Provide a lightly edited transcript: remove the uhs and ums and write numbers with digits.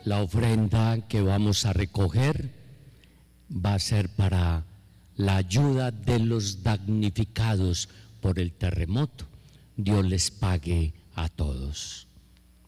La ofrenda que vamos a recoger va a ser para la ayuda de los damnificados por el terremoto. Dios les pague a todos.